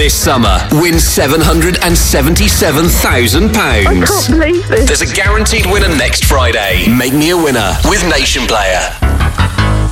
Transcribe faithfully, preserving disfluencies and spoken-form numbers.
This summer, win seven hundred seventy-seven thousand pounds. I can't believe this. There's a guaranteed winner next Friday. Make me a winner with Nation Player.